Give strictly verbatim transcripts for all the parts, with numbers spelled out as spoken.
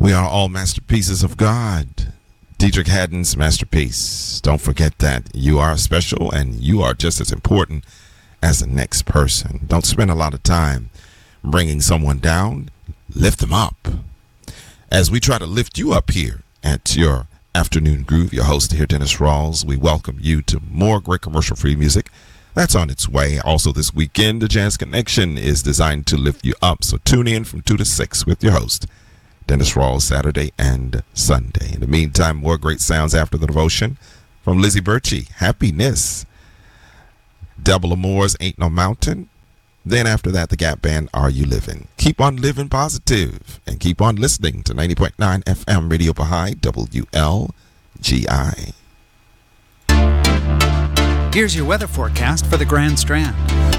We are all masterpieces of God. Dietrich Haddon's masterpiece. Don't forget that you are special and you are just as important as the next person. Don't spend a lot of time bringing someone down. Lift them up. As we try to lift you up here at your Afternoon Groove, your host here, Dennis Rawls, we welcome you to more great commercial-free music that's on its way. Also this weekend, the Jazz Connection is designed to lift you up. So tune in from two to six with your host, Dennis Rawls, Saturday and Sunday. In the meantime, more great sounds after the devotion from Lizzie Birchie, Happiness. Double Amours, Ain't No Mountain. Then after that, the Gap Band, Are You Living? Keep on living positive and keep on listening to ninety point nine F M Radio Baha'i, W L G I. Here's your weather forecast for the Grand Strand.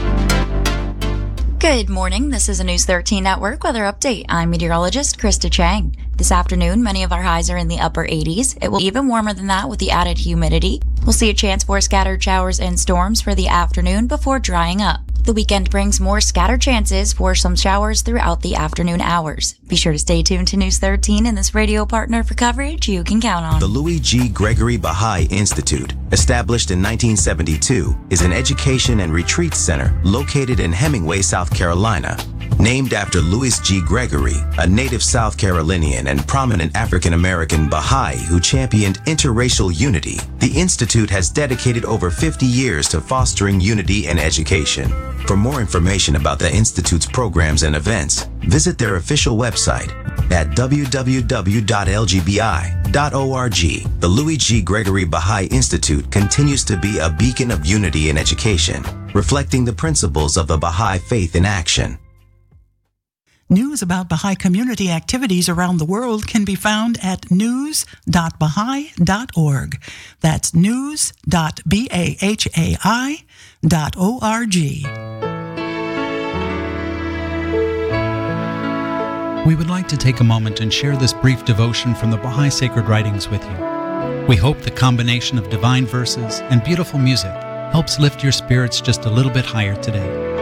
Good morning. This is a News thirteen Network weather update. I'm meteorologist Krista Chang. This afternoon, many of our highs are in the upper eighties. It will be even warmer than that with the added humidity. We'll see a chance for scattered showers and storms for the afternoon before drying up. The weekend brings more scattered chances for some showers throughout the afternoon hours. Be sure to stay tuned to News thirteen and this radio partner for coverage you can count on. The Louis G. Gregory Baha'i Institute, established in nineteen seventy-two, is an education and retreat center located in Hemingway, South Carolina. Named after Louis G. Gregory, a native South Carolinian and prominent African-American Baha'i who championed interracial unity, the Institute has dedicated over fifty years to fostering unity and education. For more information about the Institute's programs and events, visit their official website at w w w dot l g b i dot org. The Louis G. Gregory Baha'i Institute continues to be a beacon of unity and education, reflecting the principles of the Baha'i faith in action. News about Baha'i community activities around the world can be found at news dot baha'i dot org. That's news dot bahai dot org. We would like to take a moment and share this brief devotion from the Baha'i Sacred Writings with you. We hope the combination of divine verses and beautiful music helps lift your spirits just a little bit higher today.